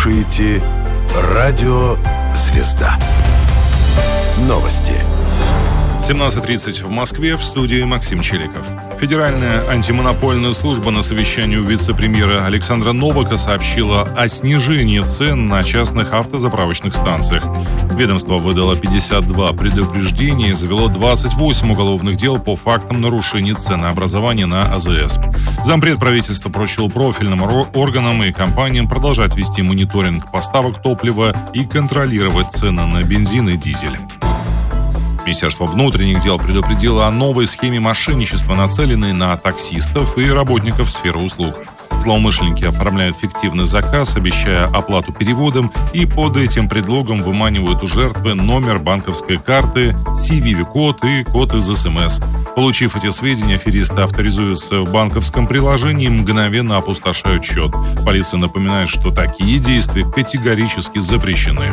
слушаете «Радио Звезда». Новости. 17:30 в Москве, в студии Максим Челиков. Федеральная антимонопольная служба на совещании у вице-премьера Александра Новака сообщила о снижении цен на частных автозаправочных станциях. Ведомство выдало 52 предупреждения и завело 28 уголовных дел по фактам нарушений ценообразования на АЗС. Зампред правительства поручил профильным органам и компаниям продолжать вести мониторинг поставок топлива и контролировать цены на бензин и дизель. Министерство внутренних дел предупредило о новой схеме мошенничества, нацеленной на таксистов и работников сферы услуг. Злоумышленники оформляют фиктивный заказ, обещая оплату переводом, и под этим предлогом выманивают у жертвы номер банковской карты, CVV-код и код из СМС. Получив эти сведения, аферисты авторизуются в банковском приложении и мгновенно опустошают счет. Полиция напоминает, что такие действия категорически запрещены.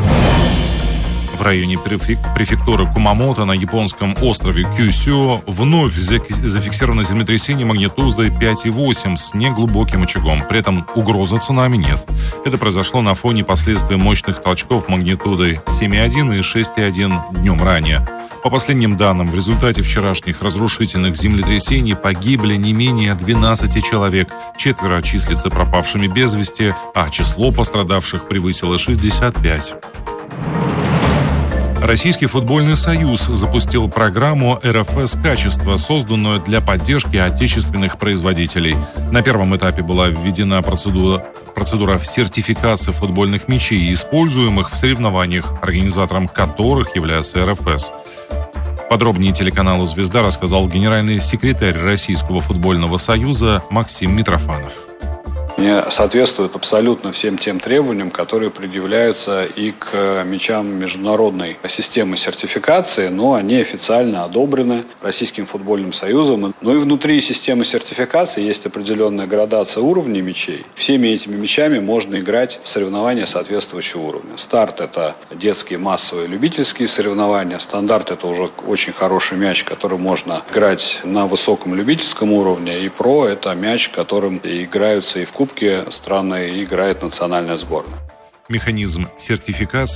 В районе префектуры Кумамото на японском острове Кюсю вновь зафиксировано землетрясение магнитудой 5,8 с неглубоким очагом. При этом угрозы цунами нет. Это произошло на фоне последствий мощных толчков магнитудой 7,1 и 6,1 днем ранее. По последним данным, в результате вчерашних разрушительных землетрясений погибли не менее 12 человек. 4 числятся пропавшими без вести, а число пострадавших превысило 65. Российский футбольный союз запустил программу РФС «Качество», созданную для поддержки отечественных производителей. На первом этапе была введена процедура сертификации футбольных мячей, используемых в соревнованиях, организатором которых является РФС. Подробнее телеканалу «Звезда» рассказал генеральный секретарь Российского футбольного союза Максим Митрофанов. Не соответствует абсолютно всем тем требованиям, которые предъявляются и к мячам международной системы сертификации, но они официально одобрены Российским футбольным союзом. Но и внутри системы сертификации есть определенная градация уровней мячей. Всеми этими мячами можно играть в соревнования соответствующего уровня. Старт – это детские массовые любительские соревнования. Стандарт – это уже очень хороший мяч, который можно играть на высоком любительском уровне. И про – это мяч, которым играются и в Кубке страны, и играет национальная сборная. Механизм сертификации